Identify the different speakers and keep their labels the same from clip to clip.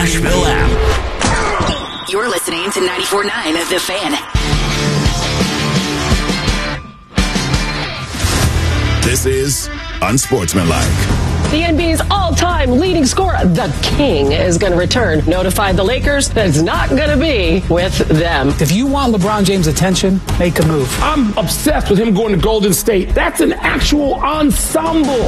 Speaker 1: Nashville app.
Speaker 2: You're listening to 94.9 The Fan.
Speaker 1: This is Unsportsmanlike.
Speaker 3: The NBA's all-time leading scorer, the King, is going to return. Notified the Lakers that it's not going to be with them.
Speaker 4: If you want LeBron James' attention, make a move.
Speaker 5: I'm obsessed with him going to Golden State. That's an actual ensemble.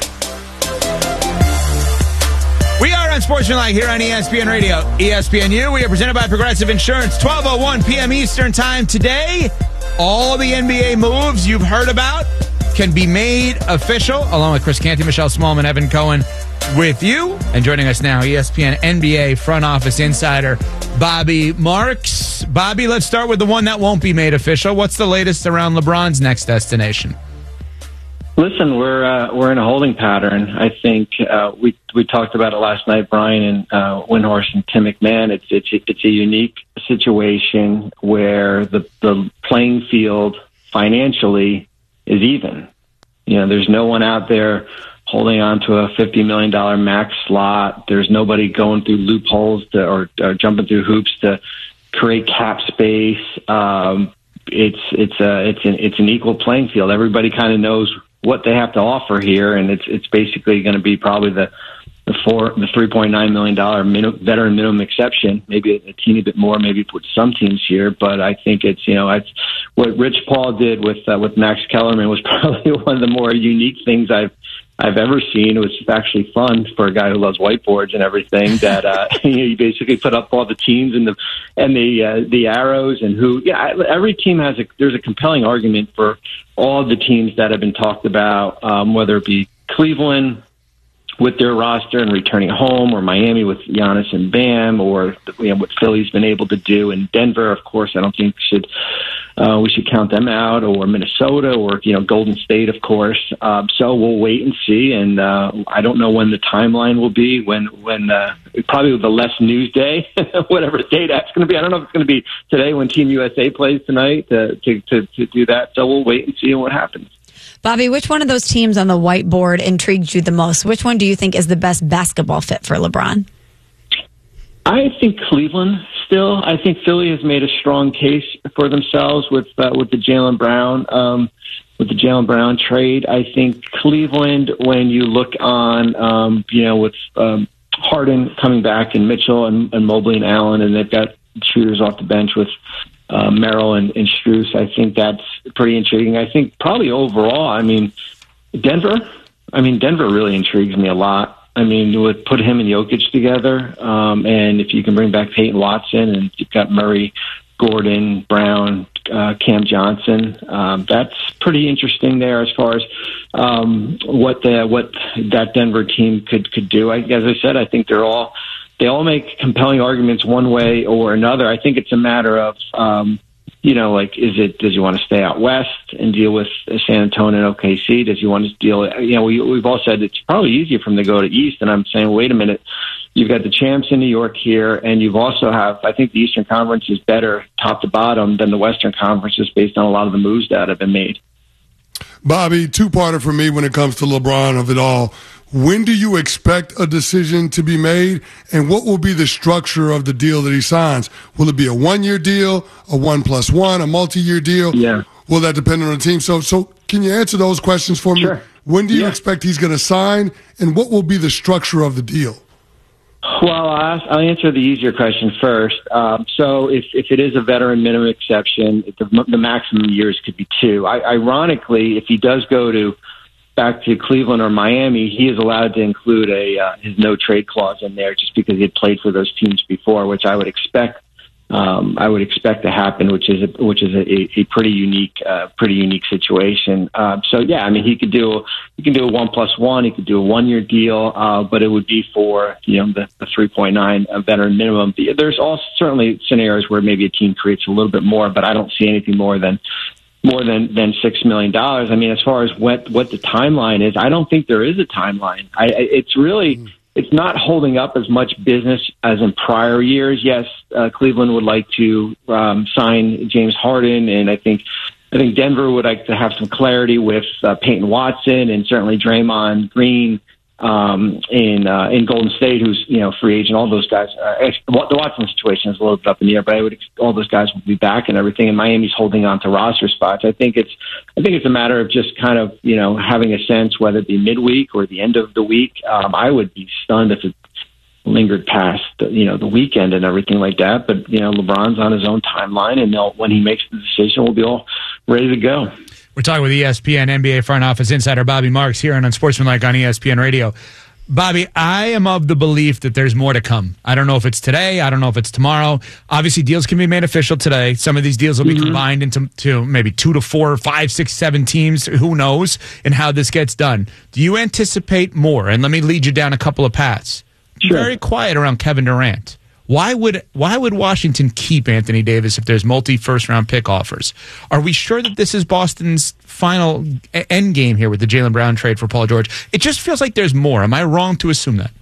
Speaker 6: We are Unsportsmanlike here on ESPN Radio, ESPNU. We are presented by Progressive Insurance. 12:01 p.m. Eastern Time today. All the NBA moves you've heard about can be made official, along with Chris Canty, Michelle Smallman, Evan Cohen with you. And joining us now, ESPN NBA front office insider Bobby Marks. Bobby, let's start with the one that won't be made official. What's the latest around LeBron's next destination?
Speaker 7: Listen, we're in a holding pattern. I think we talked about it last night, Brian and Windhorst and Tim McMahon. It's a unique situation where the playing field financially is even. You know, there's no one out there holding on to a $50 million max slot. There's nobody going through loopholes or jumping through hoops to create cap space. It's an equal playing field. Everybody kind of knows what they have to offer here, and it's basically going to be probably the $3.9 million veteran minimum exception, maybe a teeny bit more, maybe with some teams here. But I think it's what Rich Paul did with Max Kellerman was probably one of the more unique things I've ever seen. It was actually fun for a guy who loves whiteboards and everything. That you basically put up all the teams and the arrows and who. Yeah, every team there's a compelling argument for all the teams that have been talked about, whether it be Cleveland with their roster and returning home, or Miami with Giannis and Bam, or what Philly's been able to do, and Denver, of course, I don't think we should count them out, or Minnesota, or Golden State, of course. So we'll wait and see, and I don't know when the timeline will be. When probably the less news day, whatever day that's going to be. I don't know if it's going to be today when Team USA plays tonight to do that. So we'll wait and see what happens.
Speaker 8: Bobby, which one of those teams on the whiteboard intrigued you the most? Which one do you think is the best basketball fit for LeBron?
Speaker 7: I think Cleveland still. I think Philly has made a strong case for themselves with the Jaylen Brown trade. I think Cleveland, when you look on, with Harden coming back and Mitchell and Mobley and Allen, and they've got shooters off the bench with Merrill and Strus. I think that's pretty intriguing. I think probably overall, Denver really intrigues me a lot. Would put him and Jokic together, and if you can bring back Peyton Watson, and you've got Murray, Gordon, Brown, Cam Johnson, that's pretty interesting there as far as what that Denver team could do. As I said, I think they all make compelling arguments one way or another. I think it's a matter of, does he want to stay out west and deal with San Antonio and OKC? Does he want to deal, we've all said it's probably easier for him to go to East. And I'm saying, wait a minute, you've got the champs in New York here, and you've also I think the Eastern Conference is better top to bottom than the Western Conference just based on a lot of the moves that have been made.
Speaker 9: Bobby, two-parter for me when it comes to LeBron of it all. When do you expect a decision to be made, and what will be the structure of the deal that he signs? Will it be a one-year deal, a 1+1, a multi-year deal?
Speaker 7: Yeah.
Speaker 9: Will that depend on the team? So can you answer those questions for me?
Speaker 7: Sure.
Speaker 9: When do you expect he's going to sign, and what will be the structure of the deal?
Speaker 7: Well, I'll answer the easier question first. So if it is a veteran minimum exception, the maximum years could be 2. Ironically, if he does go back to Cleveland or Miami, he is allowed to include his no trade clause in there just because he had played for those teams before, which I would expect to happen, which is a pretty unique situation. He could do a 1+1, he could do a 1-year deal, but it would be for the 3.9 veteran minimum. There's also certainly scenarios where maybe a team creates a little bit more, but I don't see anything more than $6 million. As far as what the timeline is, I don't think there is a timeline. It's not holding up as much business as in prior years. Yes, Cleveland would like to sign James Harden, and I think Denver would like to have some clarity with Peyton Watson and certainly Draymond Green in Golden State, who's free agent. All those guys. The Watson situation is a little bit up in the air, but all those guys will be back and everything. And Miami's holding on to roster spots. I think it's a matter of just kind of having a sense whether it be midweek or the end of the week. I would be stunned if it lingered past the weekend and everything like that. But LeBron's on his own timeline, and when he makes the decision, we'll be all ready to go.
Speaker 6: We're talking with ESPN NBA front office insider Bobby Marks here on Unsportsmanlike on ESPN Radio. Bobby, I am of the belief that there's more to come. I don't know if it's today. I don't know if it's tomorrow. Obviously, deals can be made official today. Some of these deals will be combined into maybe 2 to 4, 5, 6, 7 teams. Who knows? And how this gets done. Do you anticipate more? And let me lead you down a couple of paths. Sure. Very quiet around Kevin Durant. Why would Washington keep Anthony Davis if there's multi-first-round pick offers? Are we sure that this is Boston's final end game here with the Jaylen Brown trade for Paul George? It just feels like there's more. Am I wrong to assume that?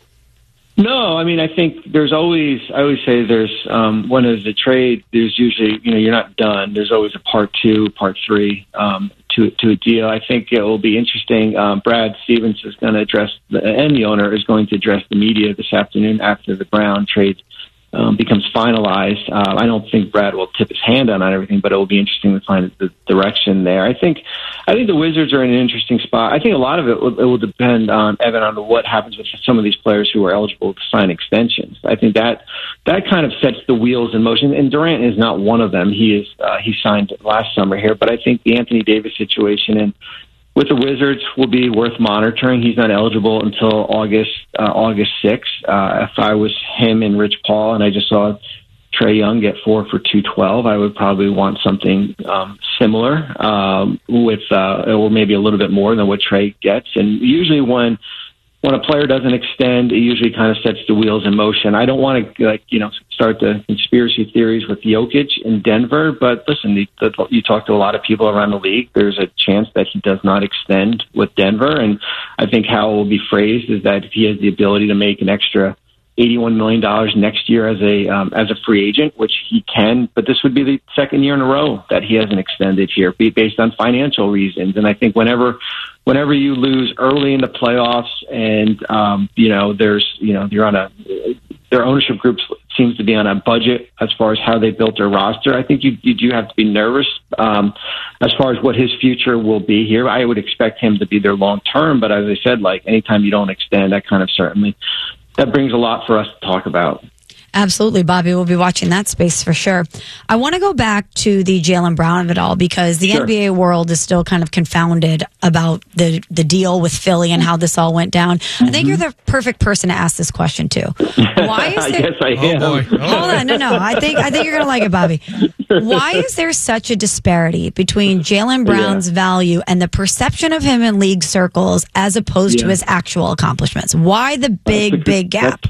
Speaker 7: No, I mean, I think I always say there's, when there's a trade, there's usually, you're not done. There's always a part 2, part 3 to a deal. I think it will be interesting. Brad Stevens is going to address, and the owner is going to address the media this afternoon after the Brown trade becomes finalized. I don't think Brad will tip his hand on everything, but it will be interesting to find the direction there. I think the Wizards are in an interesting spot. I think a lot of it will depend on Evan on what happens with some of these players who are eligible to sign extensions. I think that kind of sets the wheels in motion. And Durant is not one of them. He signed last summer here, but I think the Anthony Davis situation and with the Wizards will be worth monitoring. He's not eligible until August 6th. If I was him and Rich Paul and I just saw Trae Young get 4 for 212, I would probably want something similar or maybe a little bit more than what Trae gets. And usually when a player doesn't extend, it usually kind of sets the wheels in motion. I don't want to start the conspiracy theories with Jokic in Denver, but listen, you talk to a lot of people around the league. There's a chance that he does not extend with Denver, and I think how it will be phrased is that if he has the ability to make an extra $81 million next year as a free agent, which he can, but this would be the second year in a row that he hasn't extended here based on financial reasons. And I think whenever you lose early in the playoffs and, you're on their ownership group seems to be on a budget as far as how they built their roster, I think you do have to be nervous as far as what his future will be here. I would expect him to be there long term, but as I said, anytime you don't extend, that brings a lot for us to talk about.
Speaker 8: Absolutely, Bobby. We'll be watching that space for sure. I want to go back to the Jaylen Brown of it all because the NBA world is still kind of confounded about the deal with Philly and how this all went down. I think you're the perfect person to ask this question to. Why is there?
Speaker 7: Yes, I am.
Speaker 6: Oh boy.
Speaker 8: Hold on, no. I think you're gonna like it, Bobby. Why is there such a disparity between Jaylen Brown's value and the perception of him in league circles as opposed to his actual accomplishments? Why the big gap?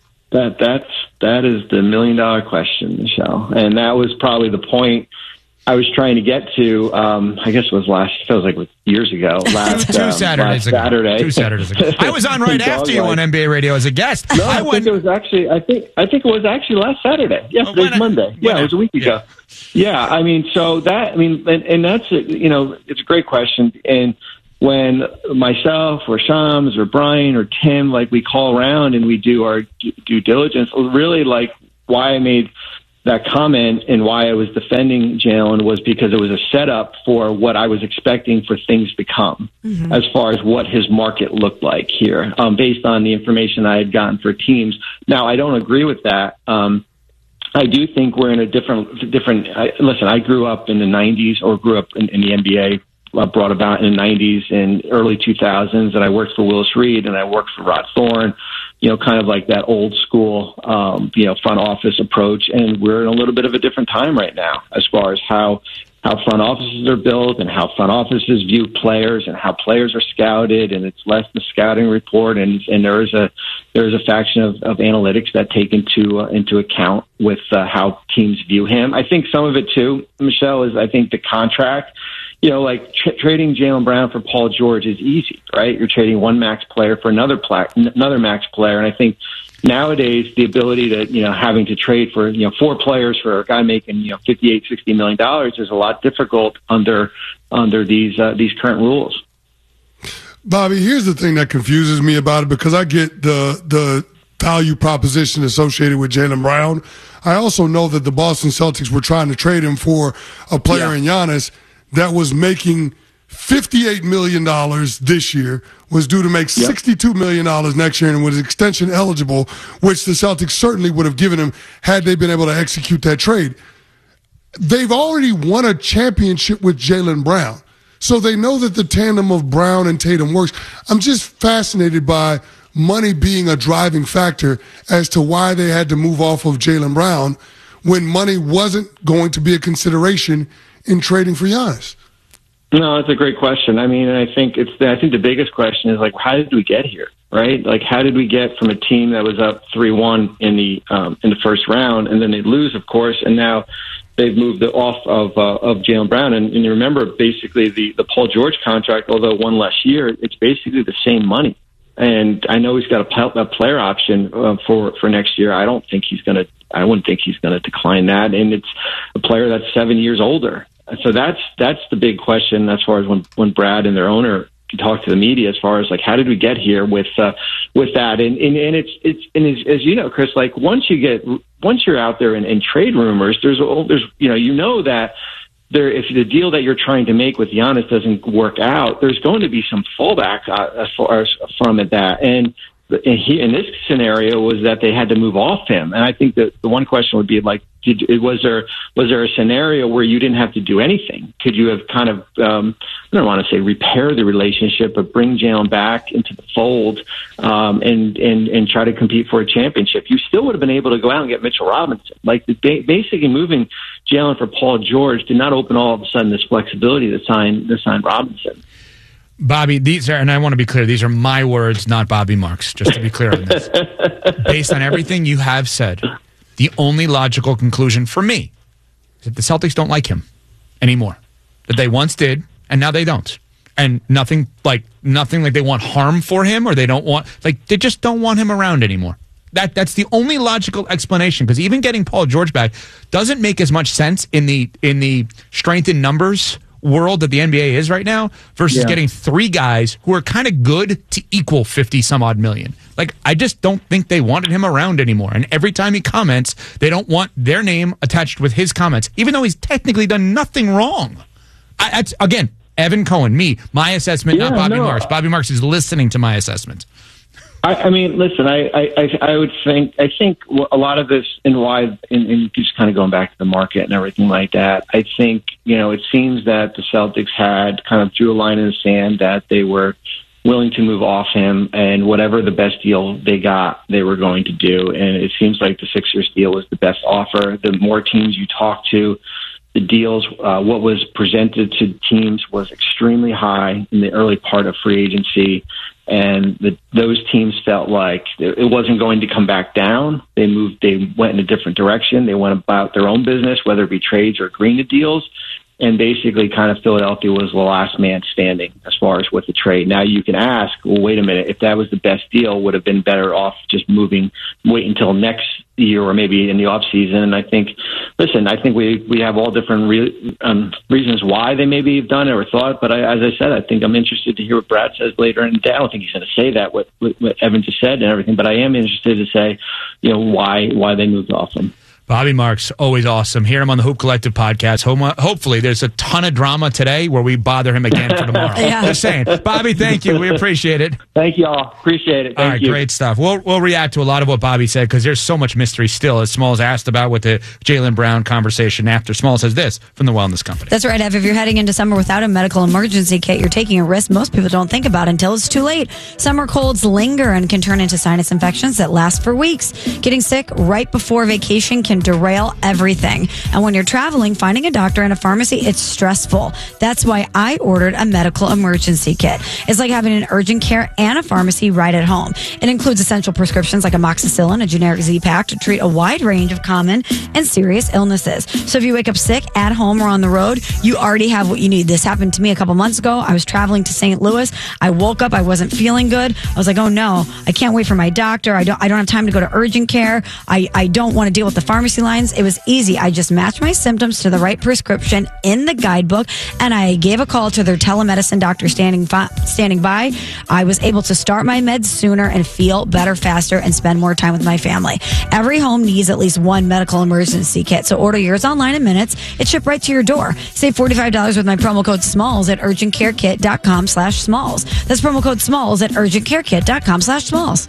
Speaker 7: That is the $1 million question, Michelle. And that was probably the point I was trying to get to. I guess it feels like years ago.
Speaker 6: Two Saturdays ago. 2 Saturdays ago. I was on right after you on NBA radio as a guest.
Speaker 7: No, I think it was actually last Saturday. Yesterday's Monday. Yeah, it was a week ago. Yeah, I mean, so that, and that's, it's a great question. And when myself or Shams or Brian or Tim, we call around and we do our due diligence, really why I made that comment and why I was defending Jaylen was because it was a setup for what I was expecting for things to come as far as what his market looked like here, based on the information I had gotten for teams. Now, I don't agree with that. I do think we're in a different. Listen, I grew up in the 90s or grew up in the NBA. Brought about in the 90s and early 2000s, and I worked for Willis Reed and I worked for Rod Thorne, kind of like that old school, front office approach. And we're in a little bit of a different time right now as far as how front offices are built and how front offices view players and how players are scouted. And it's less the scouting report. And there is a faction of analytics that take into account with how teams view him. I think some of it too, Michelle, is I think the contract. Trading Jaylen Brown for Paul George is easy, right? You're trading one max player for another max player. And I think nowadays the ability to, having to trade for, 4 players for a guy making, $58, $60 million is a lot difficult under these current rules.
Speaker 9: Bobby, here's the thing that confuses me about it, because I get the value proposition associated with Jaylen Brown. I also know that the Boston Celtics were trying to trade him for a player in Giannis that was making $58 million this year, was due to make $62 million next year, and was extension eligible, which the Celtics certainly would have given him had they been able to execute that trade. They've already won a championship with Jaylen Brown, so they know that the tandem of Brown and Tatum works. I'm just fascinated by money being a driving factor as to why they had to move off of Jaylen Brown when money wasn't going to be a consideration in trading for Giannis.
Speaker 7: No, it's a great question. I mean, I think the biggest question is, like, how did we get here, right? Like, how did we get from a team that was up 3-1 in the first round, and then they lose, of course, and now they've moved off of Jaylen Brown. And you remember, basically, the Paul George contract, although one less year, it's basically the same money. And I know he's got a player option for next year. I wouldn't think he's going to decline that. And it's a player that's 7 years older. So that's the big question as far as when Brad and their owner talk to the media, as far as, like, how did we get here with that? And it's as you know, Chris, like, once you're out there in trade rumors, there's that if the deal that you're trying to make with Giannis doesn't work out, there's going to be some fallback as far as from that. And in this scenario was that they had to move off him. And I think that the one question would be, like, was there a scenario where you didn't have to do anything? Could you have kind of, I don't want to say repair the relationship, but bring Jaylen back into the fold and try to compete for a championship? You still would have been able to go out and get Mitchell Robinson. Like, basically moving Jaylen for Paul George did not open all of a sudden this flexibility to sign Robinson.
Speaker 6: Bobby, these are, and I want to be clear, these are my words, not Bobby Marks, just to be clear on this. Based on everything you have said, the only logical conclusion for me is that the Celtics don't like him anymore. That they once did, and now they don't. And nothing like they want harm for him, or they just don't want him around anymore. That's the only logical explanation, because even getting Paul George back doesn't make as much sense in the strength in numbers world that the NBA is right now versus getting three guys who are kind of good to equal 50 some odd million. Like, I just don't think they wanted him around anymore. And every time he comments, they don't want their name attached with his comments, even though he's technically done nothing wrong. Again, Evan Cohen, my assessment, not Bobby Marks. Bobby Marks is listening to my assessment.
Speaker 7: I mean, listen, I think a lot of this, and why, and just kind of going back to the market and everything like that, I think, it seems that the Celtics had kind of drew a line in the sand that they were willing to move off him, and whatever the best deal they got, they were going to do. And it seems like the Sixers deal was the best offer. The more teams you talk to, the deals, what was presented to teams was extremely high in the early part of free agency. And those teams felt like it wasn't going to come back down. They went in a different direction. They went about their own business, whether it be trades or agreeing to deals. And basically, kind of Philadelphia was the last man standing as far as with the trade. Now you can ask, well, wait a minute, if that was the best deal, would have been better off just wait until next year or maybe in the off season. And I think we have all different reasons why they maybe have done it or thought. But as I said, I think I'm interested to hear what Brad says later in the day. I don't think he's going to say that what Evan just said and everything, but I am interested to say, why they moved off him.
Speaker 6: Bobby Marks, always awesome. Hear him on the Hoop Collective podcast. Hopefully, there's a ton of drama today where we bother him again for tomorrow. Just saying. Bobby, thank you. We appreciate it.
Speaker 7: Thank you all. Appreciate it. Thank you.
Speaker 6: Great stuff. We'll react to a lot of what Bobby said because there's so much mystery still, as Smalls asked about with the Jaylen Brown conversation after. Smalls says this from the Wellness Company.
Speaker 8: That's right, Ev. If you're heading into summer without a medical emergency kit, you're taking a risk most people don't think about until it's too late. Summer colds linger and can turn into sinus infections that last for weeks. Getting sick right before vacation can derail everything. And when you're traveling, finding a doctor and a pharmacy, it's stressful. That's why I ordered a medical emergency kit. It's like having an urgent care and a pharmacy right at home. It includes essential prescriptions like amoxicillin, a generic Z-Pak to treat a wide range of common and serious illnesses. So if you wake up sick at home or on the road, you already have what you need. This happened to me a couple months ago. I was traveling to St. Louis. I woke up. I wasn't feeling good. I was like, oh no, I can't wait for my doctor. I don't have time to go to urgent care. I don't want to deal with the pharmacy pharmacy lines, it was easy. I just matched my symptoms to the right prescription in the guidebook, and I gave a call to their telemedicine doctor standing by. I was able to start my meds sooner and feel better faster and spend more time with my family. Every home needs at least one medical emergency kit, so order yours online in minutes. It's shipped right to your door. Save $45 with my promo code SMALLS at urgentcarekit.com/smalls. That's promo code SMALLS at urgentcarekit.com/smalls.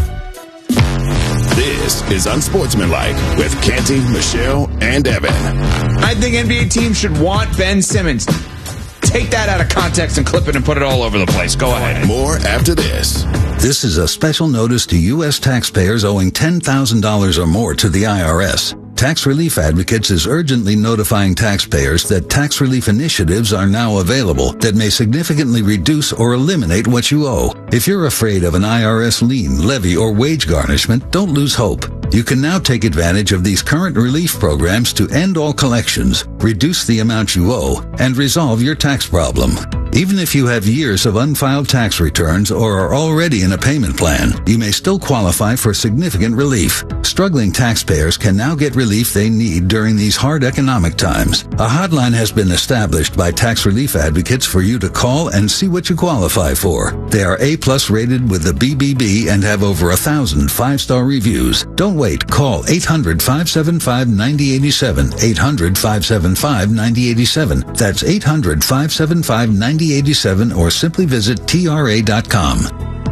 Speaker 1: This is Unsportsmanlike with Canty, Michelle, and Evan.
Speaker 6: I think NBA teams should want Ben Simmons. Take that out of context and clip it and put it all over the place. Go ahead.
Speaker 1: More after this.
Speaker 10: This is a special notice to U.S. taxpayers owing $10,000 or more to the IRS. Tax Relief Advocates is urgently notifying taxpayers that tax relief initiatives are now available that may significantly reduce or eliminate what you owe. If you're afraid of an IRS lien, levy, or wage garnishment, don't lose hope. You can now take advantage of these current relief programs to end all collections, reduce the amount you owe, and resolve your tax problem. Even if you have years of unfiled tax returns or are already in a payment plan, you may still qualify for significant relief. Struggling taxpayers can now get relief they need during these hard economic times. A hotline has been established by Tax Relief Advocates for you to call and see what you qualify for. They are A+ rated with the BBB and have over 1,000 5-star reviews. Don't wait. Call 800-575-9087. 800-575-9087. That's 800-575-9087 or simply visit TRA.com.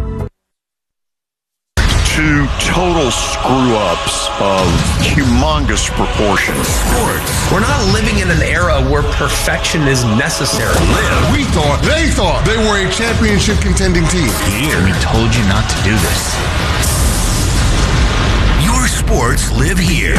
Speaker 11: Two total screw-ups of humongous proportions.
Speaker 12: Sports. We're not living in an era where perfection is necessary.
Speaker 9: They thought they were a championship contending team.
Speaker 12: Here. We told you not to do this.
Speaker 13: Your sports live here.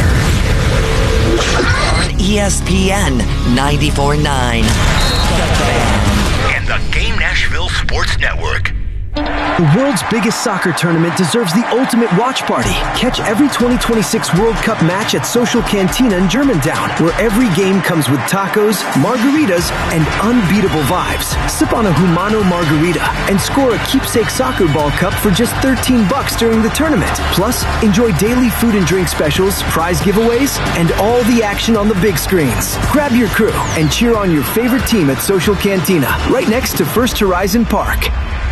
Speaker 13: On ESPN 94.9. And the Game Nashville Sports Network.
Speaker 14: The world's biggest soccer tournament deserves the ultimate watch party. Catch every 2026 World Cup match at Social Cantina in Germantown, where every game comes with tacos, margaritas, and unbeatable vibes. Sip on a Humano margarita and score a keepsake soccer ball cup for just $13 during the tournament. Plus, enjoy daily food and drink specials, prize giveaways, and all the action on the big screens. Grab your crew and cheer on your favorite team at Social Cantina, right next to First Horizon Park.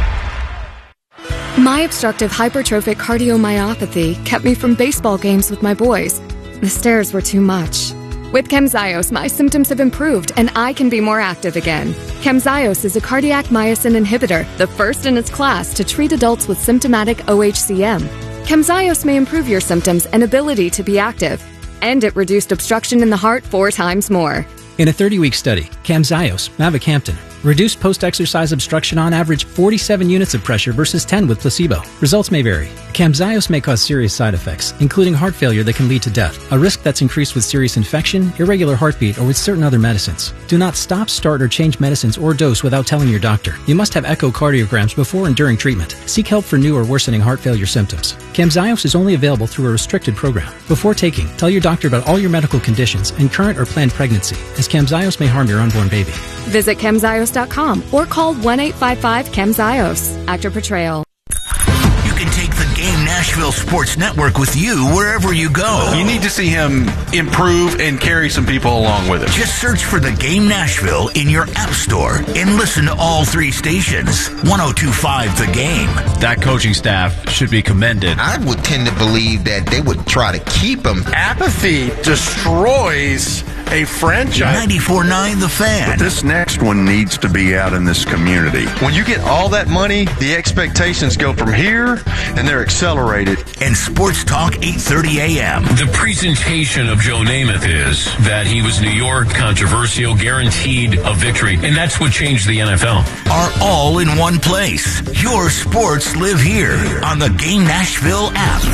Speaker 15: My obstructive hypertrophic cardiomyopathy kept me from baseball games with my boys. The stairs were too much. With Camzyos, my symptoms have improved and I can be more active again. Camzyos is a cardiac myosin inhibitor, the first in its class to treat adults with symptomatic OHCM. Camzyos may improve your symptoms and ability to be active, and it reduced obstruction in the heart 4 times more.
Speaker 16: In a 30-week study, Camzyos, mavacamten, reduced post-exercise obstruction on average 47 units of pressure versus 10 with placebo. Results may vary. Camzyos may cause serious side effects, including heart failure that can lead to death, a risk that's increased with serious infection, irregular heartbeat, or with certain other medicines. Do not stop, start, or change medicines or dose without telling your doctor. You must have echocardiograms before and during treatment. Seek help for new or worsening heart failure symptoms. Camzyos is only available through a restricted program. Before taking, tell your doctor about all your medical conditions and current or planned pregnancy, as Camzyos may harm your unborn baby.
Speaker 15: Visit Camzyos.com or call 1-855-CAMZYOS. Actor Portrayal.
Speaker 13: You can take the Game Nashville Sports Network with you wherever you go.
Speaker 11: You need to see him improve and carry some people along with him.
Speaker 13: Just search for the Game Nashville in your app store and listen to all 3 stations. 102.5 The Game.
Speaker 17: That coaching staff should be commended.
Speaker 18: I would tend to believe that they would try to keep him.
Speaker 11: Apathy destroys a franchise.
Speaker 13: 94.9 The Fan.
Speaker 11: But this next one needs to be out in this community.
Speaker 19: When you get all that money, the expectations go from here, and they're accelerated.
Speaker 13: And Sports Talk 8:30 a.m.
Speaker 20: The presentation of Joe Namath is that he was New York, controversial, guaranteed a victory, and that's what changed the NFL.
Speaker 13: Are all in one place. Your sports live here on the Game Nashville app.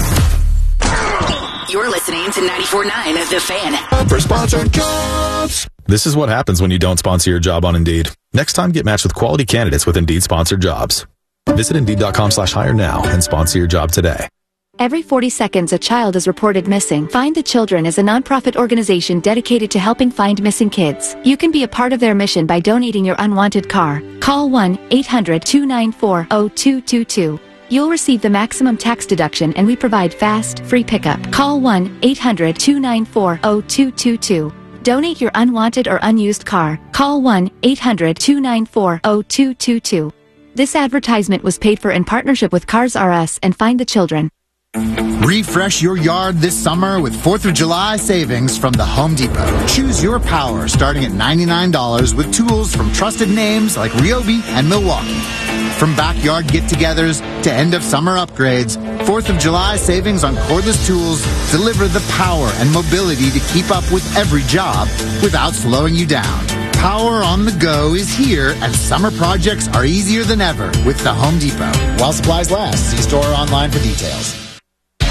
Speaker 2: You're listening to 94.9 The Fan.
Speaker 1: For sponsored jobs.
Speaker 21: This is what happens when you don't sponsor your job on Indeed. Next time, get matched with quality candidates with Indeed sponsored jobs. Visit Indeed.com/hire now and sponsor your job today.
Speaker 22: Every 40 seconds, a child is reported missing. Find the Children is a nonprofit organization dedicated to helping find missing kids. You can be a part of their mission by donating your unwanted car. Call 1-800-294-0222. You'll receive the maximum tax deduction, and we provide fast, free pickup. Call 1-800-294-0222. Donate your unwanted or unused car. Call 1-800-294-0222. This advertisement was paid for in partnership with Cars R Us and Find the Children.
Speaker 3: Refresh your yard this summer with 4th of July savings from the Home Depot. Choose your power starting at $99 with tools from trusted names like Ryobi and Milwaukee. From backyard get-togethers to end-of-summer upgrades, 4th of July savings on cordless tools deliver the power and mobility to keep up with every job without slowing you down. Power on the go is here, and summer projects are easier than ever with the Home Depot. While supplies last, see store or online for details.